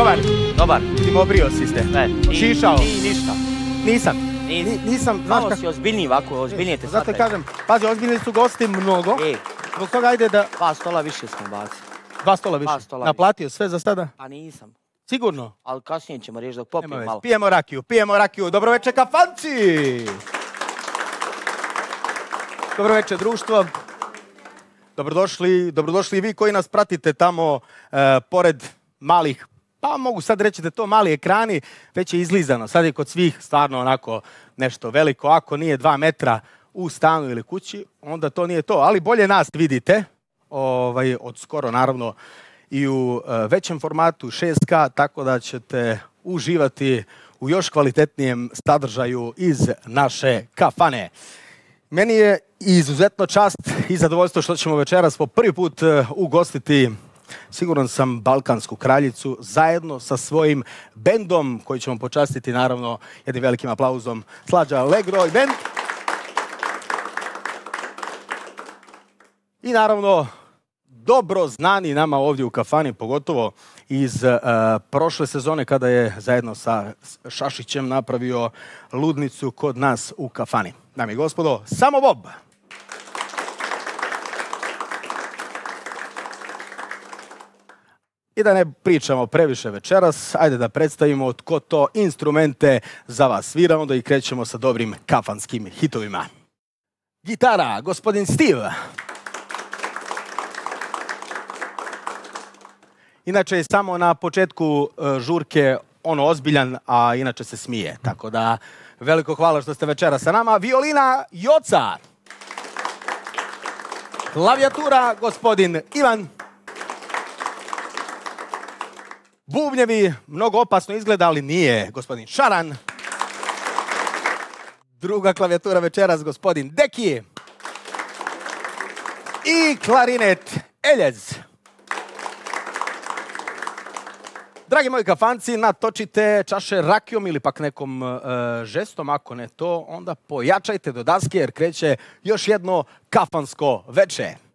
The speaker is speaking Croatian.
dobar. Dobar. Ti me obrio si ste. Ne. Šišao. I ništa. Nisam, znaš Malo si ozbiljniji ovako, ozbiljnije te zato shvataju. kažem, pazi, ozbiljni su gosti mnogo. Zbog toga ajde da... 2 stola više smo bacili. 2 stola više. 2 stola Naplatio sve za sada? Pa nisam. Sigurno? Ali kasnije ćemo riješiti dok popijem malo. Pijemo rakiju. Dobro večer, kafanci! Dobro večer, društvo. Dobrodošli i vi koji nas pratite tamo pored malih, pa mogu sad reći da to mali ekrani, već je izlizano. Sad je kod svih stvarno onako nešto veliko. Ako nije 2 metra u stanu ili kući, onda to nije to. Ali bolje nas vidite, od skoro naravno i u većem formatu 6K, tako da ćete uživati u još kvalitetnijem sadržaju iz naše kafane. Meni je izuzetno čast i zadovoljstvo što ćemo večeras po prvi put ugostiti, siguran sam, balkansku kraljicu zajedno sa svojim bendom koji ćemo počastiti naravno jednim velikim aplauzom. Slađa Allegro i bend. I naravno dobro znani nama ovdje u kafani, pogotovo iz prošle sezone kada je zajedno sa Šašićem napravio ludnicu kod nas u kafani. Dame i gospodo, Samo Bob. I da ne pričamo previše večeras, ajde da predstavimo tko to instrumente za vas svira, onda i krećemo sa dobrim kafanskim hitovima. Gitara, gospodin Steve. Inače je samo na početku žurke ono ozbiljan, a inače se smije. Tako da veliko hvala što ste večera sa nama. Violina Joca. Klavijatura gospodin Ivan. Bubnjevi, mnogo opasno izgleda, ali nije, gospodin Šaran. Druga klavijatura večeras, gospodin Deki. I klarinet Eljez. Dragi moji kafanci, natočite čaše rakijom ili pak nekom žestom, ako ne to, onda pojačajte do daske jer kreće još jedno kafansko veče.